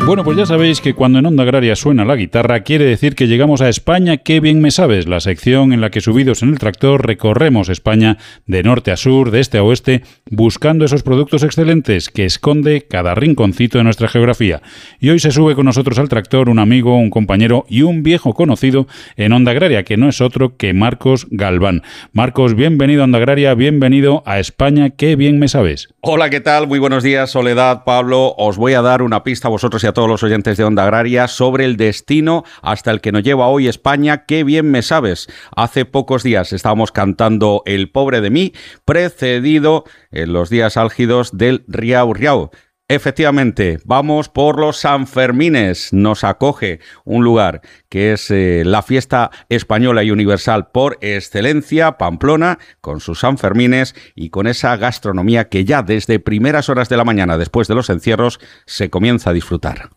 Bueno, pues ya sabéis que cuando en Onda Agraria suena la guitarra, quiere decir que llegamos a España, qué bien me sabes, la sección en la que subidos en el tractor recorremos España de norte a sur, de este a oeste, buscando esos productos excelentes que esconde cada rinconcito de nuestra geografía. Y hoy se sube con nosotros al tractor un amigo, un compañero y un viejo conocido en Onda Agraria, que no es otro que Marcos Galván. Marcos, bienvenido a Onda Agraria, bienvenido a España, qué bien me sabes. Hola, ¿qué tal? Muy buenos días, Soledad, Pablo. Os voy a dar una pista a vosotros y a todos los oyentes de Onda Agraria sobre el destino hasta el que nos lleva hoy España. ¡Qué bien me sabes! Hace pocos días estábamos cantando El pobre de mí, precedido en los días álgidos del Riau Riau. Efectivamente, vamos por los Sanfermines. Nos acoge un lugar que es la fiesta española y universal por excelencia, Pamplona, con sus Sanfermines y con esa gastronomía que ya desde primeras horas de la mañana, después de los encierros, se comienza a disfrutar.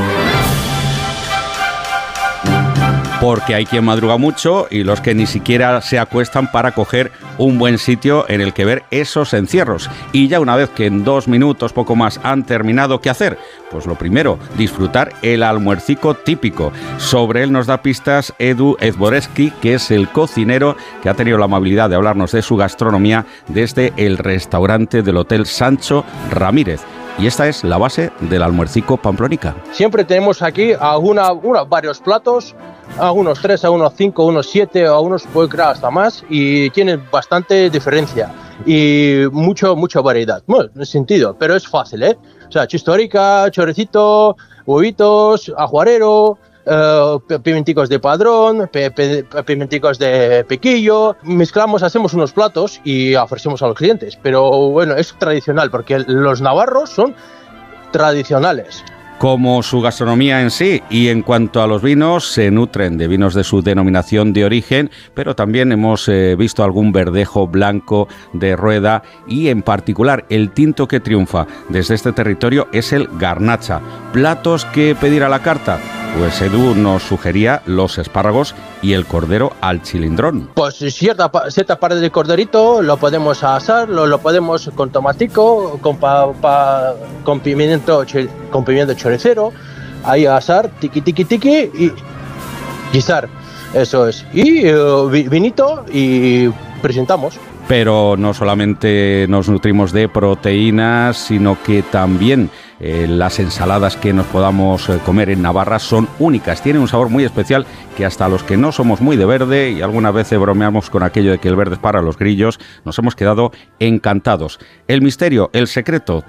Porque hay quien madruga mucho y los que ni siquiera se acuestan para coger un buen sitio en el que ver esos encierros. Y ya una vez que en 2 minutos, poco más, han terminado, ¿qué hacer? Pues lo primero, disfrutar el almuercico típico. Sobre él nos da pistas Edu Ezboreski, que es el cocinero que ha tenido la amabilidad de hablarnos de su gastronomía desde el restaurante del Hotel Sancho Ramírez. Y esta es la base del almuercico pamplonica. Siempre tenemos aquí varios platos, algunos 3, algunos 5, unos 7, algunos puede crear hasta más, y tienen bastante diferencia y mucha variedad. Bueno, en ese sentido, pero es fácil, ¿eh? O sea, chistorica, choricito, huevitos, ajuarero, pimenticos de padrón, pimenticos de piquillo. Mezclamos, hacemos unos platos y ofrecemos a los clientes. Pero bueno, es tradicional porque los navarros son tradicionales. Como su gastronomía en sí, y en cuanto a los vinos, se nutren de vinos de su denominación de origen, pero también hemos visto algún verdejo blanco de Rueda, y en particular el tinto que triunfa desde este territorio es el Garnacha. ¿Platos que pedir a la carta? Pues Edu nos sugería los espárragos y el cordero al chilindrón. Pues cierta parte del corderito lo podemos asar, lo podemos con tomatico, con pimiento choricero, ahí asar, tiqui y guisar, eso es. Y vinito y presentamos. Pero no solamente nos nutrimos de proteínas, sino que también las ensaladas que nos podamos comer en Navarra son únicas. Tienen un sabor muy especial que hasta los que no somos muy de verde, y algunas veces bromeamos con aquello de que el verde es para los grillos, nos hemos quedado encantados. El misterio, el secreto,